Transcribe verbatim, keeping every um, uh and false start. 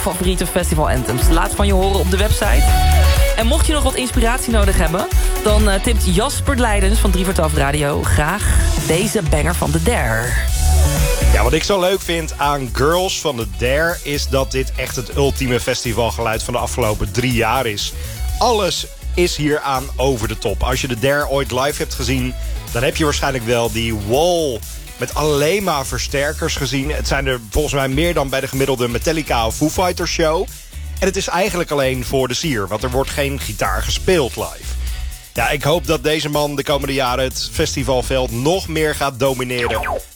favoriete festival anthems. Laat van je horen op de website. En mocht je nog wat inspiratie nodig hebben... dan uh, tipt Jasper Leidens van drie voor twaalf Radio graag deze banger van The Dare. Ja, wat ik zo leuk vind aan Girls van The Dare... is dat dit echt het ultieme festivalgeluid van de afgelopen drie jaar is. Alles is hier aan over de top. Als je The Dare ooit live hebt gezien... dan heb je waarschijnlijk wel die wall met alleen maar versterkers gezien. Het zijn er volgens mij meer dan bij de gemiddelde Metallica of Foo Fighters show. En het is eigenlijk alleen voor de sier, want er wordt geen gitaar gespeeld live. Ja, ik hoop dat deze man de komende jaren het festivalveld nog meer gaat domineren.